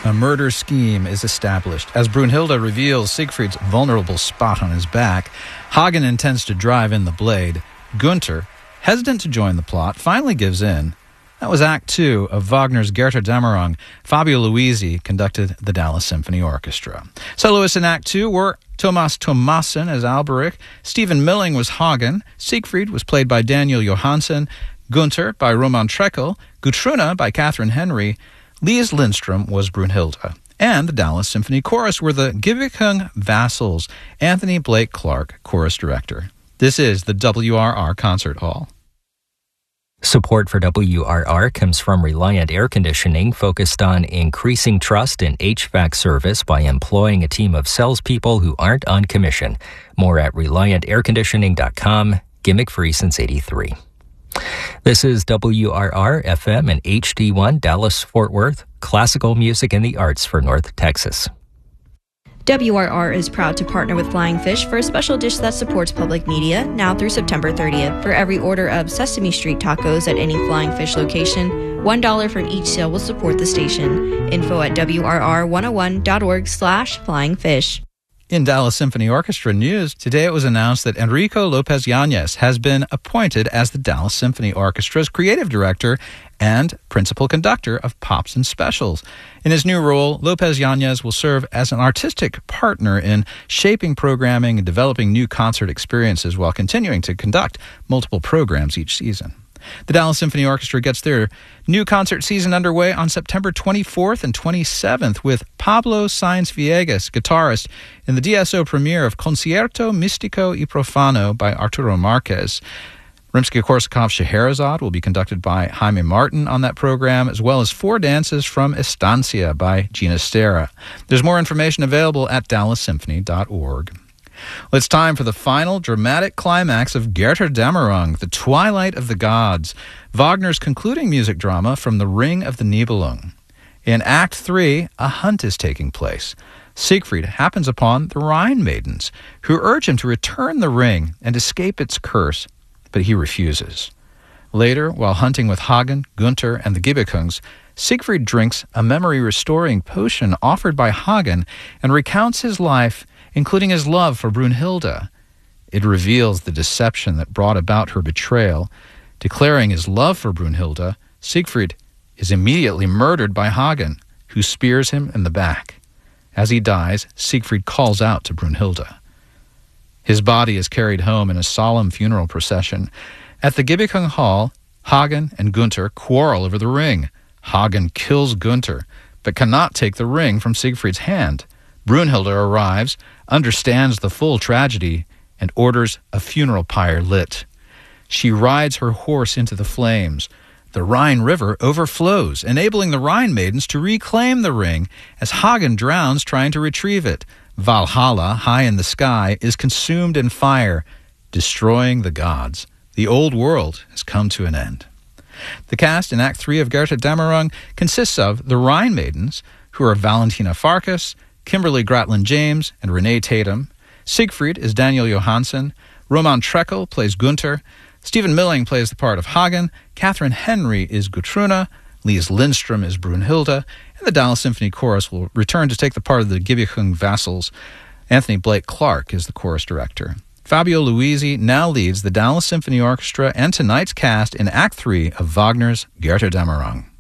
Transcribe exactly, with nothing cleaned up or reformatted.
A murder scheme is established. As Brunhilde reveals Siegfried's vulnerable spot on his back, Hagen intends to drive in the blade. Gunther, hesitant to join the plot, finally gives in. That was Act Two of Wagner's Götterdämmerung. Fabio Luisi conducted the Dallas Symphony Orchestra. Soloists in Act Two were Thomas Thomassen as Alberich, Stephen Milling was Hagen, Siegfried was played by Daniel Johansson, Gunther by Roman Treckel, Gutrune by Catherine Henry, Lise Lindstrom was Brunhilde. And the Dallas Symphony Chorus were the Gibbekung Vassals, Anthony Blake Clark, chorus director. This is the W R R Concert Hall. Support for W R R comes from Reliant Air Conditioning, focused on increasing trust in H V A C service by employing a team of salespeople who aren't on commission. More at reliant air conditioning dot com. Gimmick free since eighty-three. This is W R R F M and H D one Dallas-Fort Worth, classical music and the arts for North Texas. W R R is proud to partner with Flying Fish for a special dish that supports public media now through September thirtieth. For every order of Sesame Street tacos at any Flying Fish location, one dollar from each sale will support the station. Info at W R R one oh one dot org slash flying fish. In Dallas Symphony Orchestra news, today it was announced that Enrico Lopez Yanez has been appointed as the Dallas Symphony Orchestra's creative director and principal conductor of Pops and Specials. In his new role, Lopez Yanez will serve as an artistic partner in shaping programming and developing new concert experiences while continuing to conduct multiple programs each season. The Dallas Symphony Orchestra gets their new concert season underway on September twenty-fourth and twenty-seventh with Pablo Sainz Villegas, guitarist, in the D S O premiere of Concierto Mistico y Profano by Arturo Marquez. Rimsky-Korsakov's Scheherazade will be conducted by Jaime Martin on that program, as well as four dances from Estancia by Gina Stera. There's more information available at dallas symphony dot org. Well, it's time for the final dramatic climax of Götterdämmerung, the Twilight of the Gods, Wagner's concluding music drama from the Ring of the Nibelung. In Act Three, a hunt is taking place. Siegfried happens upon the Rhine maidens, who urge him to return the ring and escape its curse, but he refuses. Later, while hunting with Hagen, Gunther, and the Gibbekungs, Siegfried drinks a memory-restoring potion offered by Hagen and recounts his life, including his love for Brunhilde. It reveals the deception that brought about her betrayal. Declaring his love for Brunhilde, Siegfried is immediately murdered by Hagen, who spears him in the back. As he dies, Siegfried calls out to Brunhilde. His body is carried home in a solemn funeral procession. At the Gibbekung Hall, Hagen and Gunther quarrel over the ring. Hagen kills Gunther, but cannot take the ring from Siegfried's hand. Brunhilde arrives, understands the full tragedy, and orders a funeral pyre lit. She rides her horse into the flames. The Rhine River overflows, enabling the Rhine maidens to reclaim the ring as Hagen drowns trying to retrieve it. Valhalla, high in the sky, is consumed in fire, destroying the gods. The old world has come to an end. The cast in Act Three of Götterdämmerung consists of the Rhine maidens, who are Valentina Farkas, Kimberly Gratland-James, and Renee Tatum. Siegfried is Daniel Johansson. Roman Treckel plays Gunther. Stephen Milling plays the part of Hagen. Catherine Henry is Gutrune. Lise Lindstrom is Brunhilde. And the Dallas Symphony Chorus will return to take the part of the Gibbekung Vassals. Anthony Blake Clark is the chorus director. Fabio Luisi now leads the Dallas Symphony Orchestra and tonight's cast in Act Three of Wagner's Götterdämmerung.